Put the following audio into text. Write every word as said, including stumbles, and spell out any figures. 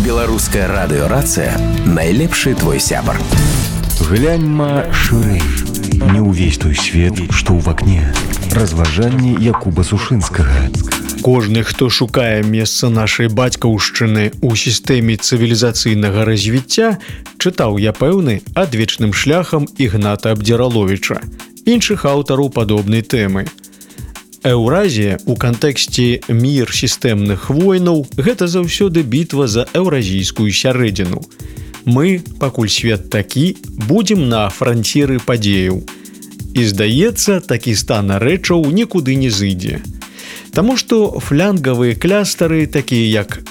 Беларуская радыёрацыя найлепшы твой сябар. Гляньма шырэй. Не ўвесь той свет, што ў вакне. Разважанні Якуба Сушынскага. Кожны, хто шукае месца нашай бацькаўшчыны ў сістэме цывілізацыйнага развіцця, чытаў, я пэўны, адвечным шляхам Ігната Абдзіраловіча, іншых аўтараў падобнай тэмы. Еўразія ў кантэксце мір сістэмных войнаў – гэта заўсёды бітва за еўразійскую сярэдзіну. Мы, пакуль свет такі, будзем на франціры падзеяў. І, здаецца, такі стан рэчаў нікуды не зыдзе. Таму што флянгавыя клястары, такія як